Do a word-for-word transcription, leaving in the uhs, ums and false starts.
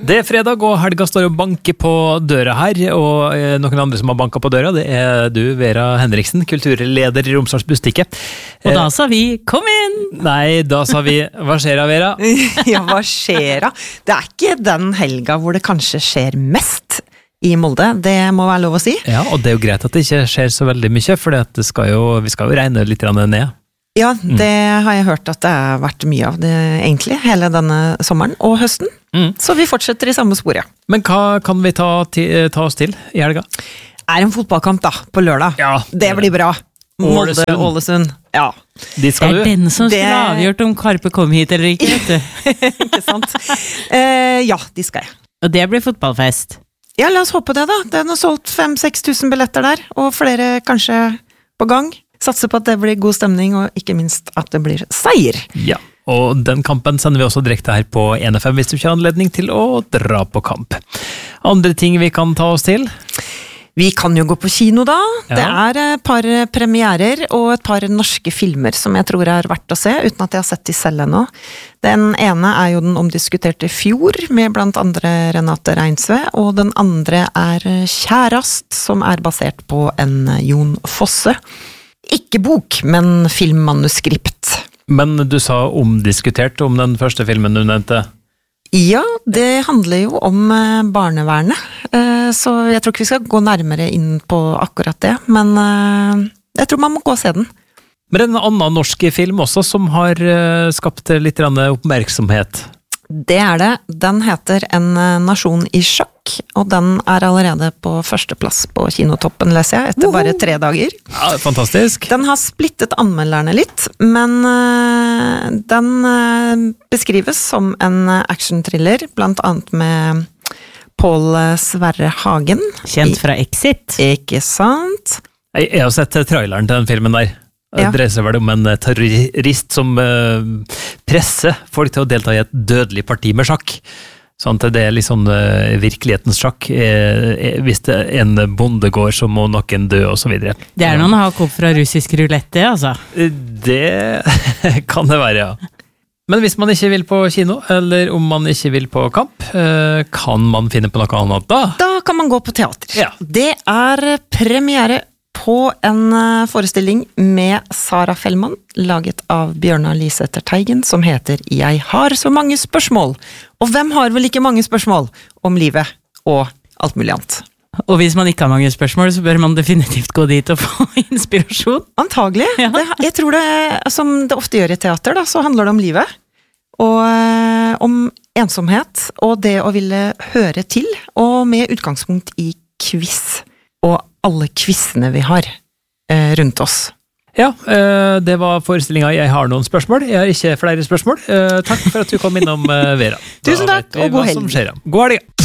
Det er fredag, og helga står og banker på døra her, og noen andre som har banket på døra, det er du, Vera Henriksen, kulturleder i Romsdals Bustikke. Og da sa vi, kom inn! Nei, da sa vi, hva skjer da, Vera? Ja, hva skjer da? Det er ikke den helga hvor det kanskje skjer mest i Molde, det må være lov å si. Ja, og det er jo greit at det ikke skjer så veldig mye, for det skal jo, vi skal jo regne litt ned. Ja, det har jeg hørt at det har vært mye av det egentlig, hele denne sommeren og høsten. Mm. Så vi fortsetter i samme sporet. Men hva kan vi ta, ta oss til i helga? Er en fotballkamp da, på lørdag. Ja. Det blir bra. Molde, Ålesund. Ja. Dit skal du. Det er den som skulle det... avgjort om Karpe kom hit eller ikke, vet du. Ikke sant? Uh, ja, de skal jeg. Og det blir fotballfest. Ja, la oss håpe det da. Det er nå solgt fem-seks tusen billetter der, og flere kanskje på gang. Satser på at det blir god stemning, og ikke minst at det blir seier. Ja, og den kampen sender vi også direkte her på N F M hvis du ikke har anledning til å dra på kamp. Andre ting vi kan ta oss til? Vi kan jo gå på kino da. Ja. Det er et par premierer og et par norske filmer som jeg tror er verdt å se, uten at jeg har sett de selv ennå. Den ene er jo den omdiskuterte Fjord, med blant andre Renate Reinsve, og den andre er Kjærast, som er basert på en Jon Fosse. Ikke bok, men filmmanuskript. Men du sa omdiskutert om den første filmen du nevnte. Ja, det handler jo om barnevernet, så jeg tror ikke vi skal gå nærmere inn på akkurat det, men jeg tror man må gå og se den. Men det er en annen norsk film også som har skapt litt oppmerksomhet. Det er det. Den heter En nasjon i sjakk, og den er allerede på førsteplass på kinotoppen, leser jeg, etter bare tre dager. Ja, fantastisk. Den har splittet anmelderne litt, men uh, den uh, beskrives som en action-thriller, blant annet med Pål Sverre Hagen. Kjent fra Exit. Ikke sant? Jeg, jeg har sett traileren til den filmen der. Ja. Det dreier seg vel om en terrorist som uh, presser folk til å delta i et dødelig parti med sjakk. Sånn at det er liksom uh, virkelighetens sjakk. Eh, hvis det er en bonde går, så må noen dø, og så videre. Det er noen hakk opp fra russisk rulette, altså. Det kan det være, ja. Men hvis man ikke vil på kino, eller om man ikke vil på kamp, uh, kan man finne på noe annet da? Da kan man gå på teater. Ja. Det er premiere på en forestilling med Sara Fellmann, laget av Bjørnar Liseter Teigen, som heter Jeg har så mange spørsmål. Og hvem har vel ikke mange spørsmål om livet og alt mulig annet? Og hvis man ikke har mange spørsmål, så bør man definitivt gå dit og få inspirasjon. Antagelig. Ja. Det, jeg tror det, som det ofte gjør i teater, da, så handler det om livet. Og øh, om ensomhet, og det å ville høre til, og med utgangspunkt i quiz. Og alle quizene vi har eh, rundt oss. Ja, eh, det var forestillingen Jeg har noen spørsmål. Jeg har ikke flere spørsmål. Eh, takk for at du kom innom, eh, Vera. Tusen takk, og god helg. God helg.